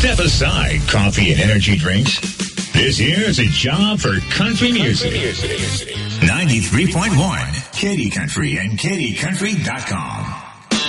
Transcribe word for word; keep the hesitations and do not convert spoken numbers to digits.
Step aside coffee and energy drinks. This here is a job for country music. ninety-three point one, Katy Country and Katy Country dot com.